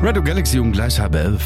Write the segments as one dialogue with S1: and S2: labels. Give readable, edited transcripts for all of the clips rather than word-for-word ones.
S1: Radio Galaxy um gleich 10:30.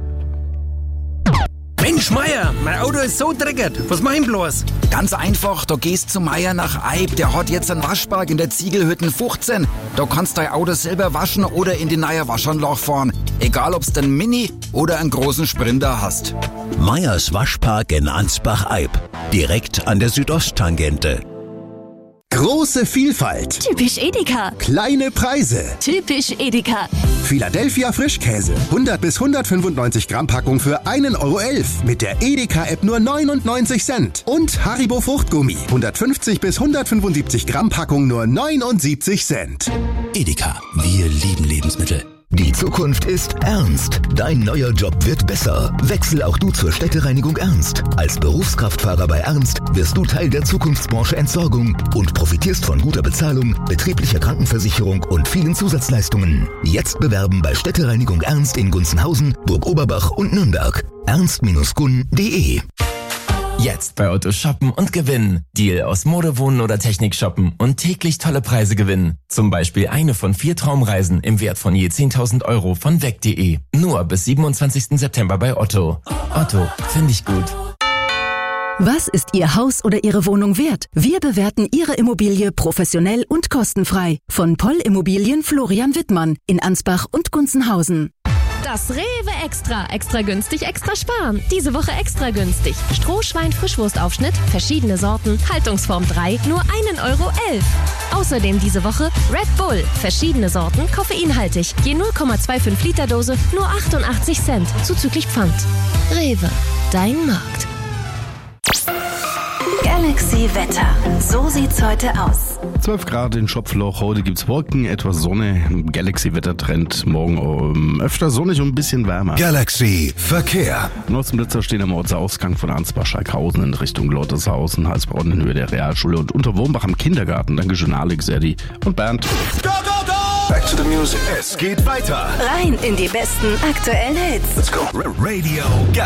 S2: Mensch, Meier, mein Auto ist so dreckig. Was mach ich bloß?
S3: Ganz einfach, da gehst zu Meier nach Eib. Der hat jetzt einen Waschpark in der Ziegelhütten 15. Da kannst dein Auto selber waschen oder in die neue Waschanlage fahren. Egal, ob's den Mini oder einen großen Sprinter hast.
S4: Meyers Waschpark in Ansbach-Eib. Direkt an der Südosttangente.
S5: Große Vielfalt.
S6: Typisch Edeka.
S5: Kleine Preise.
S6: Typisch Edeka.
S5: Philadelphia Frischkäse. 100 bis 195 Gramm Packung für 1,11 € mit der Edeka-App nur 99 Cent. Und Haribo Fruchtgummi. 150 bis 175 Gramm Packung nur 79 Cent.
S4: Edeka, wir lieben Lebensmittel.
S7: Die Zukunft ist ernst. Dein neuer Job wird besser. Wechsel auch du zur Städtereinigung Ernst. Als Berufskraftfahrer bei Ernst wirst du Teil der Zukunftsbranche Entsorgung und profitierst von guter Bezahlung, betrieblicher Krankenversicherung und vielen Zusatzleistungen. Jetzt bewerben bei Städtereinigung Ernst in Gunzenhausen, Burg-Oberbach und Nürnberg. ernst-gun.de.
S8: Jetzt bei Otto shoppen und gewinnen. Deal aus Mode, Wohnen oder Technik shoppen und täglich tolle Preise gewinnen. Zum Beispiel eine von 4 Traumreisen im Wert von je 10.000 € von weg.de. Nur bis 27. September bei Otto. Otto, finde ich gut.
S9: Was ist Ihr Haus oder Ihre Wohnung wert? Wir bewerten Ihre Immobilie professionell und kostenfrei. Von Poll Immobilien Florian Wittmann in Ansbach und Gunzenhausen.
S6: Das Rewe Extra. Extra günstig, extra sparen. Diese Woche extra günstig. Strohschwein-Frischwurstaufschnitt, verschiedene Sorten, Haltungsform 3, nur 1,11 €. Außerdem diese Woche Red Bull, verschiedene Sorten, koffeinhaltig. Je 0,25 Liter Dose, nur 88 Cent, zuzüglich Pfand. Rewe, dein Markt.
S9: Galaxy Wetter. So sieht's heute aus.
S1: 12 Grad in Schopfloch, heute gibt's Wolken, etwas Sonne. Galaxy-Wettertrend, morgen öfter sonnig und ein bisschen wärmer.
S5: Galaxy Verkehr.
S1: Ortsblitzer stehen am Ortsausgang von Ansbach-Schalkhausen in Richtung Lottershausen, Halsbronn in Höhe der Realschule und Unterwurmbach am Kindergarten. Dankeschön Alex, Eddie und Bernd.
S5: Go, go, go! Back to the music. Es geht weiter.
S9: Rein in die besten aktuellen Hits.
S5: Let's go. Radio